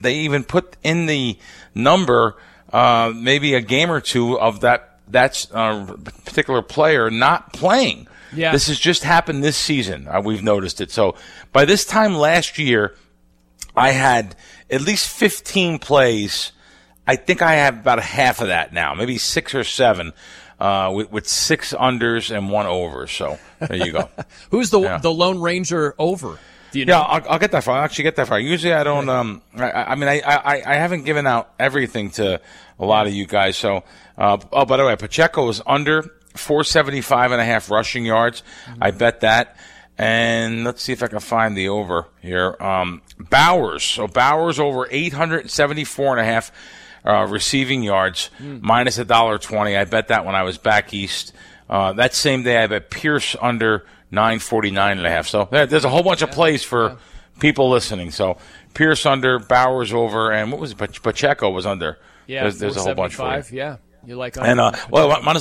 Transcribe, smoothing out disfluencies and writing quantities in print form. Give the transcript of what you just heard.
they even put in the number maybe a game or two of that particular player not playing. Yeah. This has just happened this season. We've noticed it. So by this time last year, I had at least 15 plays. I think I have about half of that now, maybe 6 or 7, with 6 unders and 1 over. So there you go. Who's the Lone Ranger over? Do you know? Yeah, I'll get that far. I'll actually get that far. Usually I don't. I haven't given out everything to a lot of you guys. So, by the way, Pacheco was under 475.5 rushing yards. Mm-hmm. I bet that. And let's see if I can find the over here. Bowers. So Bowers over 874.5 receiving yards, minus $1.20. I bet that when I was back east. That same day, I bet Pierce under 949.5. So there's a whole bunch of plays for people listening. So Pierce under, Bowers over, and what was it? Pacheco was under. Yeah, there's a whole bunch for you. Yeah, you like. And might as